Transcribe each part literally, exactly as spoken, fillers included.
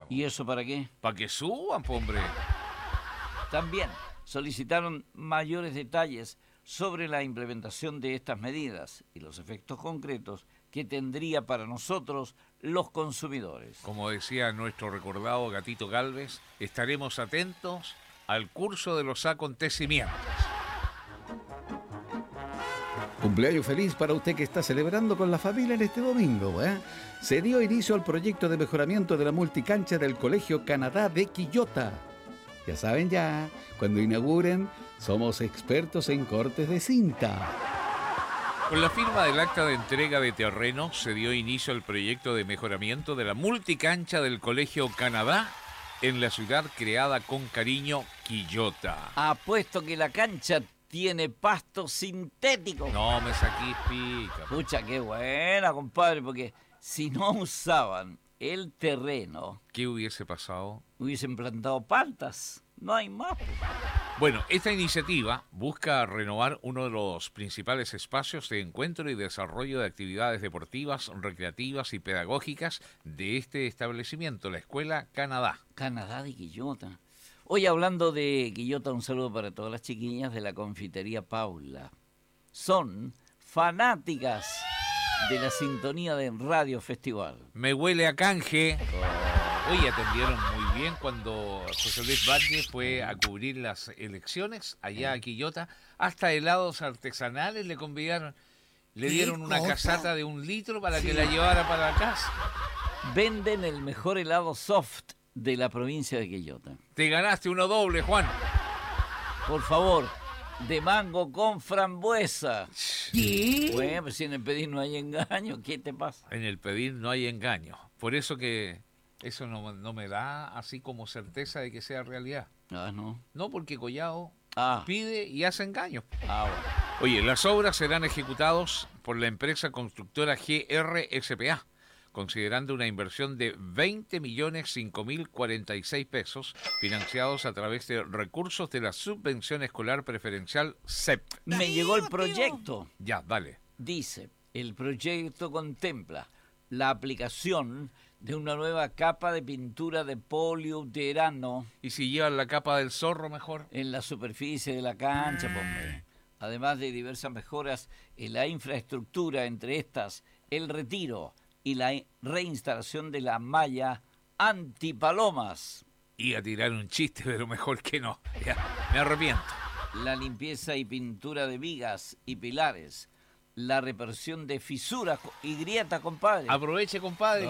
¿Y eso para qué? Para que suban, po, hombre. También solicitaron mayores detalles sobre la implementación de estas medidas y los efectos concretos que tendría para nosotros los consumidores. Como decía nuestro recordado Gatito Gálvez, estaremos atentos al curso de los acontecimientos. Cumpleaños feliz para usted que está celebrando con la familia en este domingo, ¿eh? Se dio inicio al proyecto de mejoramiento de la multicancha del Colegio Canadá de Quillota. Ya saben ya, cuando inauguren, somos expertos en cortes de cinta. Con la firma del acta de entrega de terreno se dio inicio al proyecto de mejoramiento de la multicancha del Colegio Canadá en la ciudad creada con cariño, Quillota. Apuesto que la cancha tiene pasto sintético. No me saquís pica. Pucha, qué buena, compadre, porque si no usaban el terreno, ¿Qué hubiese pasado? hubiesen plantado paltas. No hay más. Bueno, esta iniciativa busca renovar uno de los principales espacios de encuentro y desarrollo de actividades deportivas, recreativas y pedagógicas de este establecimiento, la Escuela Canadá. Canadá de Quillota. Hoy hablando de Quillota, un saludo para todas las chiquillas de la confitería Paula. Son fanáticas de la sintonía de Radio Festival. Me huele a canje. Hoy atendieron muy bien cuando José Luis Valle fue a cubrir las elecciones allá a Quillota. Hasta helados artesanales le convidaron. Le dieron una casata de un litro para que la llevara para la casa. Venden el mejor helado soft de la provincia de Quillota. Te ganaste uno doble, Juan. Por favor, de mango con frambuesa. ¿Qué? Bueno, pues si en el pedir no hay engaño, ¿qué te pasa? En el pedir no hay engaño. Por eso que eso no, no me da así como certeza de que sea realidad. Ah, no. No, porque Collado Ah, pide y hace engaño. ah, bueno. Oye, las obras serán ejecutadas por la empresa constructora G R S P A, considerando una inversión de veinte millones cinco mil cuarenta y seis pesos, financiados a través de recursos de la Subvención Escolar Preferencial C E P. Me llegó el proyecto. Ya, dale. Dice, el proyecto contempla la aplicación de una nueva capa de pintura de poliuretano ¿Y si llevan la capa del zorro mejor? en la superficie de la cancha, pombe. Además de diversas mejoras en la infraestructura, entre estas el retiro y la reinstalación de la malla antipalomas, Iba a tirar un chiste, pero mejor que no. Ya, me arrepiento. la limpieza y pintura de vigas y pilares, la reparación de fisuras y grietas, compadre. Aproveche, compadre.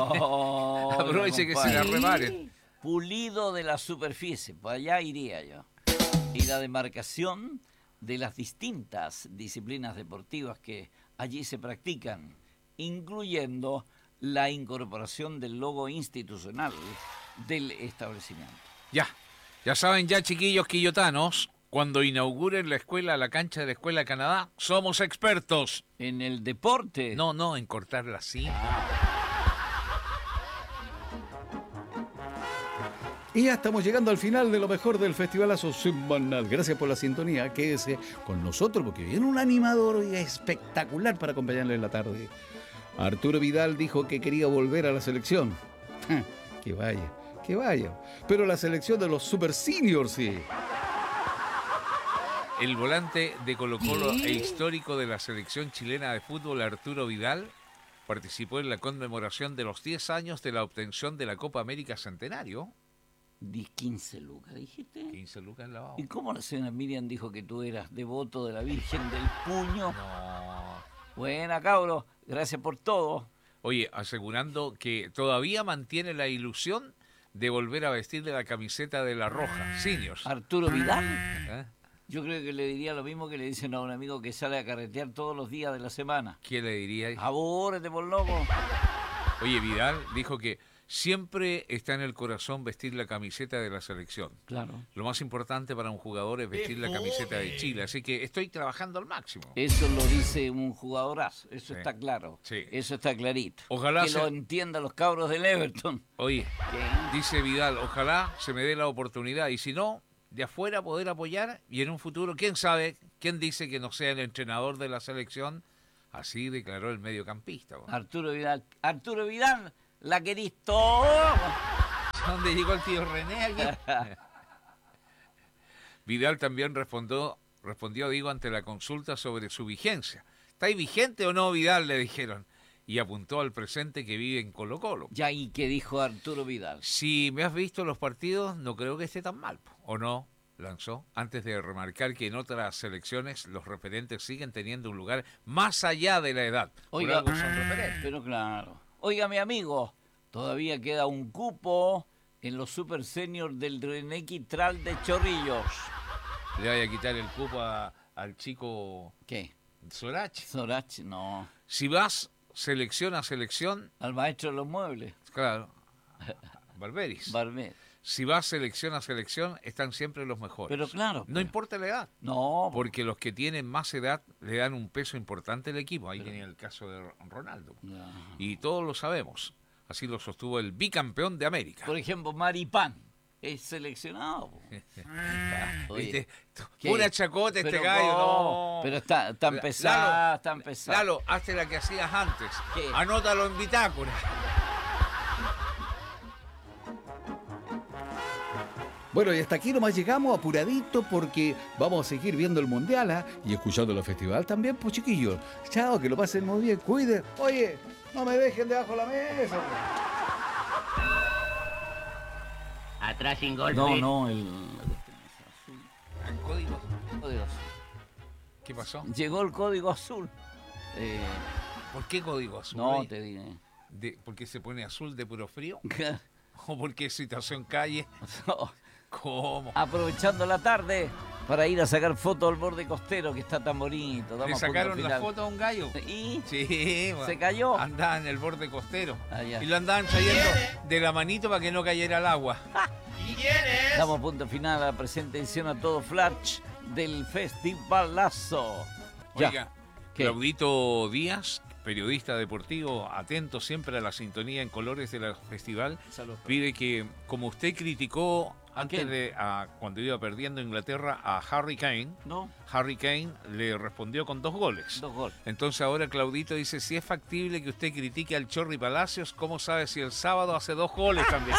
No, Aproveche que se compadre. la reparen. Pulido de la superficie, pues allá iría yo. Y la demarcación de las distintas disciplinas deportivas que allí se practican, incluyendo la incorporación del logo institucional del establecimiento. Ya, ya saben ya, chiquillos quillotanos, cuando inauguren la escuela, la cancha de la Escuela Canadá, somos expertos. En el deporte. No, no, en cortar la cinta. Y ya estamos llegando al final de lo mejor del Festivalazo Semanal. Gracias por la sintonía. Quédese con nosotros porque viene un animador y espectacular para acompañarle en la tarde. Arturo Vidal dijo que quería volver a la selección. Que vaya, que vaya. Pero la selección de los Super Seniors, sí. El volante de Colo-Colo e histórico de la selección chilena de fútbol, Arturo Vidal, participó en la conmemoración de los diez años de la obtención de la Copa América Centenario. Di quince lucas, dijiste. quince lucas en lavado. ¿Y cómo la señora Miriam dijo que tú eras devoto de la Virgen del Puño? No. Buena, cabro. Gracias por todo. Oye, asegurando que todavía mantiene la ilusión de volver a vestir de la camiseta de la Roja, Seniors. Arturo Vidal. ¿Eh? Yo creo que le diría lo mismo que le dicen a un amigo que sale a carretear todos los días de la semana. ¿Qué le diría? Abórrete, por loco. Oye, Vidal dijo que siempre está en el corazón vestir la camiseta de la selección. Claro. Lo más importante para un jugador es vestir la camiseta de Chile, así que estoy trabajando al máximo. Eso lo dice un jugadorazo, eso Sí. está claro. Sí. Eso está clarito. Ojalá que se- lo entiendan los cabros del Everton. Oye, ¿Qué? dice Vidal, ojalá se me dé la oportunidad y si no, de afuera poder apoyar y en un futuro, quién sabe, quién dice que no sea el entrenador de la selección. Así declaró el mediocampista. ¿no? Arturo Vidal. Arturo Vidal, la querís todo. dónde llegó el tío René aquí? Vidal también respondió, respondió, digo, ante la consulta sobre su vigencia. ¿Estáis vigente o no, Vidal?, le dijeron. Y apuntó al presente que vive en Colo-Colo. Ya, ¿y qué dijo Arturo Vidal? Si me has visto los partidos, no creo que esté tan mal, ¿o no? Lanzó, antes de remarcar que en otras selecciones los referentes siguen teniendo un lugar más allá de la edad. Oiga, Por algo son referentes. pero claro. Oiga, mi amigo, todavía queda un cupo en los Super Senior del René Quitral de Chorrillos. Le vaya a quitar el cupo a- al chico ¿Qué? Sorach. Sorach, no. Si vas selección a selección, Al maestro de los muebles, claro, Barberis. Barmet. Si vas selección a selección, están siempre los mejores. Pero claro. No pues. importa la edad, No, porque los que tienen más edad le dan un peso importante al equipo. Ahí tenía el caso de Ronaldo. no. Y todos lo sabemos. Así lo sostuvo el bicampeón de América. Por ejemplo, Maripán es seleccionado. po. Oye, ¿Viste? ¿qué? Una chacota este Pero gallo, no, no. Pero está La- tan pesada, Lalo, tan pesada. Lalo, hazte la que hacías antes. ¿Qué? Anótalo en bitácora. Bueno, y hasta aquí nomás llegamos apuradito porque vamos a seguir viendo el Mundial, ¿ah? Y escuchando el festival también, pues chiquillos. Chao, que lo pasen muy bien, cuiden. Oye, no me dejen debajo de la mesa. Atrás sin gol. No, please. no, el... El código. código azul. ¿Qué pasó? Llegó el código azul. Eh, ¿Por qué código azul? no, ahí? te diré. De- ¿Por qué se pone azul de puro frío? ¿O por qué situación calle? No. ¿Cómo? Aprovechando la tarde para ir a sacar fotos al borde costero que está tan bonito. ¿Le Estamos a punto sacaron la final. foto a un gallo? ¿Y? Sí, ¿Se bueno. cayó? Andaba en el borde costero. Ah, ya. Y lo andaban trayendo de la manito para que no cayera el agua. Damos punto final a la presente edición a todo flash del Festivalazo. Ya. Oiga, ¿Qué? Claudito Díaz, periodista deportivo, atento siempre a la sintonía en colores del festival, Salud. pide que, como usted criticó ¿A antes quién? de, a- cuando iba perdiendo Inglaterra a Harry Kane, ¿No? Harry Kane le respondió con dos goles. Dos goles. Entonces ahora Claudito dice, si es factible que usted critique al Chorri Palacios, ¿cómo sabe si el sábado hace dos goles también?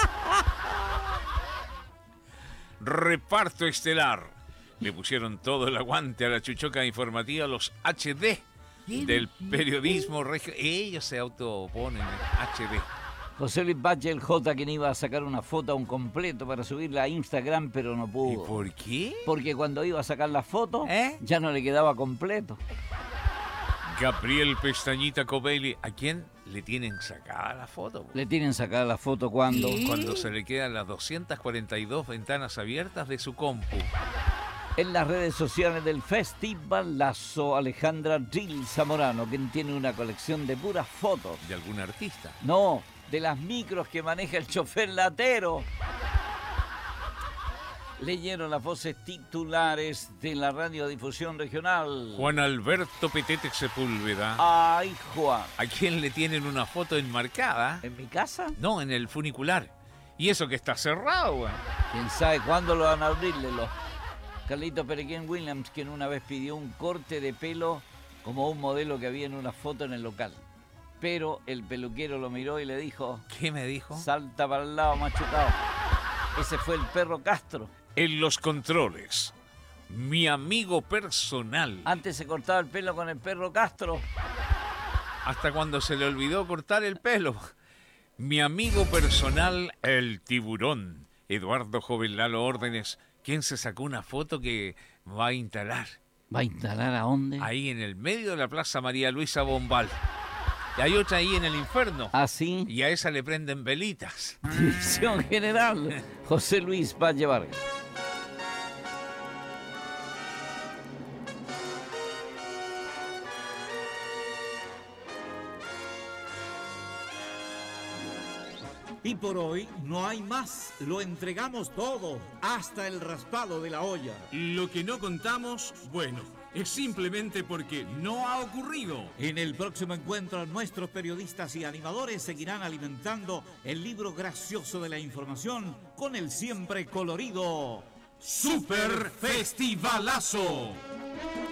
Reparto estelar. Le pusieron todo el aguante a la chuchoca informativa, los H D del periodismo regio. Ellos se autoponen en H D. José Luis Bache, el J, quien iba a sacar una foto a un completo para subirla a Instagram, pero no ¿Y pudo. por qué? Porque cuando iba a sacar la foto, ¿Eh? ya no le quedaba completo. Gabriel Pestañita Covelli, ¿a quién le tienen sacada la foto? Le tienen sacada la foto cuando... Cuando se le quedan las doscientas cuarenta y dos ventanas abiertas de su compu. En las redes sociales del Festivalazo, Alejandra Ril Zamorano, quien tiene una colección de puras fotos. ¿De algún artista? No, de las micros que maneja el chofer latero. Leyeron las voces titulares de la radiodifusión regional. Juan Alberto Petete Sepúlveda. Ay, Juan. ¿A quién le tienen una foto enmarcada? ¿En mi casa? No, en el funicular. Y eso que está cerrado, güey. ¿Quién sabe cuándo lo van a abrirle los... Carlito Perequén Williams, quien una vez pidió un corte de pelo como un modelo que había en una foto en el local. Pero el peluquero lo miró y le dijo, ¿Qué me dijo? salta para el lado machucado. Ese fue el perro Castro. En los controles, mi amigo personal. Antes se cortaba el pelo con el perro Castro. Hasta cuando se le olvidó cortar el pelo. Mi amigo personal, el tiburón. Eduardo Joven Lalo Órdenes, quien se sacó una foto que va a instalar ¿Va a instalar a dónde? ahí en el medio de la Plaza María Luisa Bombal. Y hay otra ahí en el infierno. ¿Ah, sí? Y a esa le prenden velitas. Dirección General, José Luis Valle Vargas. Y por hoy no hay más, lo entregamos todo, hasta el raspado de la olla. Lo que no contamos, bueno, es simplemente porque no ha ocurrido. En el próximo encuentro, nuestros periodistas y animadores seguirán alimentando el libro gracioso de la información con el siempre colorido ¡Super Festivalazo!